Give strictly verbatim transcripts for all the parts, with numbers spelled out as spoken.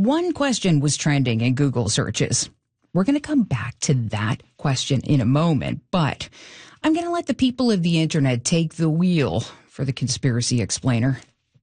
one question was trending in Google searches. We're going to come back to that question in a moment, but I'm going to let the people of the internet take the wheel for the conspiracy explainer.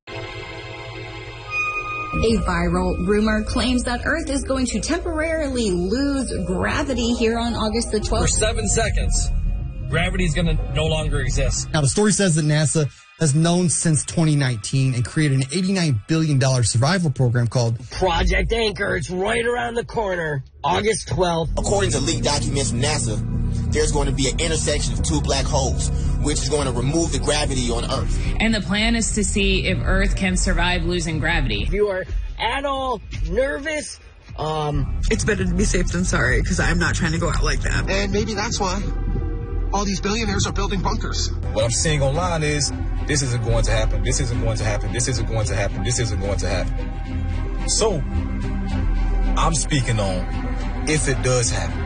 A viral rumor claims that Earth is going to temporarily lose gravity here on August the twelfth. For seven seconds, gravity is going to no longer exist. Now, the story says that NASA has known since twenty nineteen and created an eighty-nine billion dollars survival program called Project Anchor. It's right around the corner, August twelfth. According to leaked documents from NASA, there's going to be an intersection of two black holes, which is going to remove the gravity on Earth. And the plan is to see if Earth can survive losing gravity. If you are at all nervous, um... it's better to be safe than sorry, because I'm not trying to go out like that. And maybe that's why all these billionaires are building bunkers. What I'm seeing online is, this isn't going to happen, this isn't going to happen, this isn't going to happen, this isn't going to happen. So, I'm speaking on if it does happen.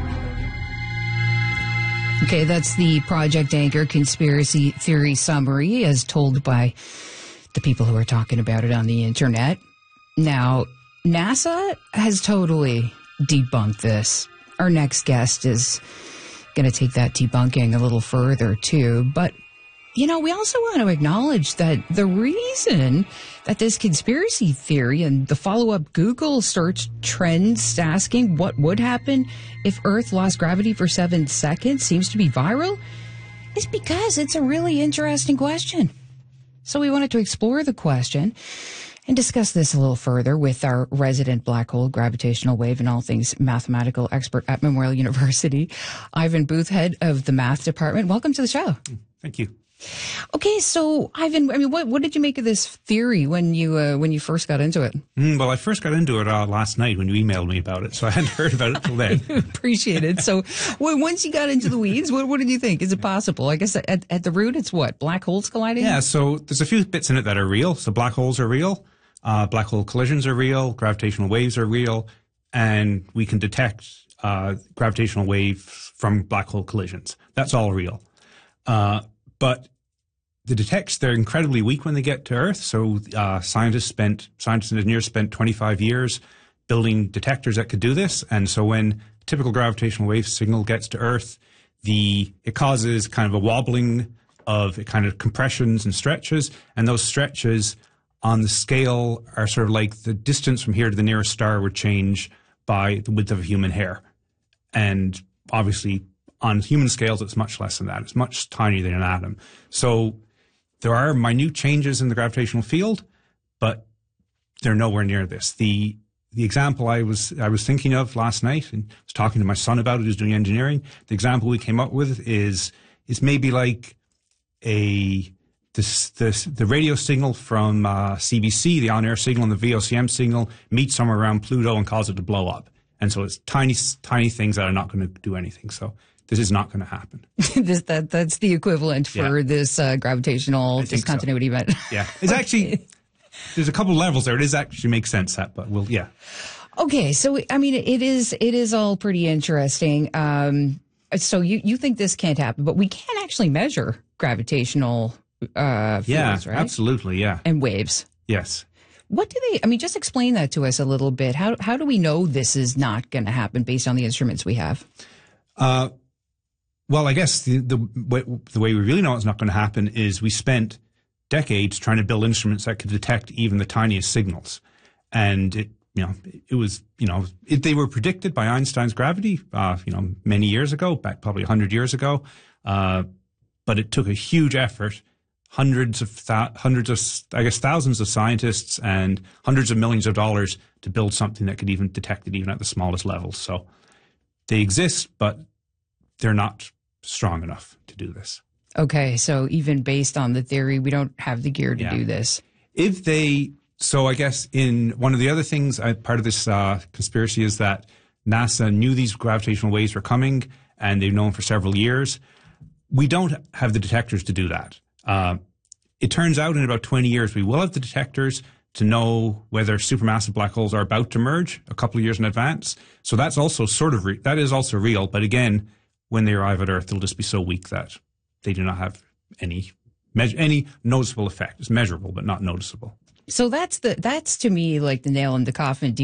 Okay, that's the Project Anchor conspiracy theory summary as told by the people who are talking about it on the internet. Now, NASA has totally debunked this. Our next guest is going to take that debunking a little further, too. But, you know, we also want to acknowledge that the reason that this conspiracy theory and the follow-up Google search trends asking what would happen if Earth lost gravity for seven seconds seems to be viral is because it's a really interesting question. So we wanted to explore the question and discuss this a little further with our resident black hole gravitational wave and all things mathematical expert at Memorial University, Ivan Booth, head of the math department. Welcome to the show. Thank you. Okay, so Ivan, I mean, what what did you make of this theory when you uh, when you first got into it? Mm, well, I first got into it uh, last night when you emailed me about it, so I hadn't heard about it till then. Appreciate it. So, well, once you got into the weeds, what what did you think? Is it possible? I guess at at the root, it's what, black holes colliding? Yeah. So there's a few bits in it that are real. So black holes are real. Uh, black hole collisions are real. Gravitational waves are real, and we can detect uh, gravitational waves from black hole collisions. That's all real. Uh, but the detects, they're incredibly weak when they get to Earth. So uh, scientists spent, scientists and engineers spent twenty-five years building detectors that could do this. And so when a typical gravitational wave signal gets to Earth, the it causes kind of a wobbling of it kind of compressions and stretches. And those stretches on the scale are sort of like the distance from here to the nearest star would change by the width of a human hair. And obviously on human scales, it's much less than that. It's much tinier than an atom. So there are minute changes in the gravitational field, but they're nowhere near this. The the example I was I was thinking of last night and was talking to my son about it, who's doing engineering. The example we came up with is is maybe like a this this the radio signal from uh, C B C, the on-air signal, and the V O C M signal meet somewhere around Pluto and cause it to blow up. And so it's tiny tiny things that are not going to do anything. So this is not going to happen. this, that, that's the equivalent for yeah. this uh, gravitational discontinuity so. event. Yeah. It's okay. actually, there's a couple levels there. It is actually makes sense that, but we'll, yeah. Okay. So, I mean, it is, it is all pretty interesting. Um, so you, you think this can't happen, but we can actually measure gravitational uh, fields, yeah, right? Absolutely. Yeah. And waves. Yes. What do they, I mean, just explain that to us a little bit. How, how do we know this is not going to happen based on the instruments we have? Uh, Well, I guess the, the the way we really know it's not going to happen is we spent decades trying to build instruments that could detect even the tiniest signals, and it you know it was you know it, they were predicted by Einstein's gravity uh, you know many years ago, back probably a hundred years ago, uh, but it took a huge effort, hundreds of th- hundreds of I guess thousands of scientists and hundreds of millions of dollars to build something that could even detect it even at the smallest levels. So they exist, but they're not strong enough to do this. Okay, so even based on the theory, we don't have the gear to yeah. do this. If they, so I guess in one of the other things, uh, part of this uh, conspiracy is that NASA knew these gravitational waves were coming and they've known for several years. We don't have the detectors to do that. Uh, it turns out in about twenty years, we will have the detectors to know whether supermassive black holes are about to merge a couple of years in advance. So that's also sort of, re- that is also real. But again, when they arrive at Earth, they'll just be so weak that they do not have any me- any noticeable effect. It's measurable, but not noticeable. So that's the that's to me like the nail in the coffin.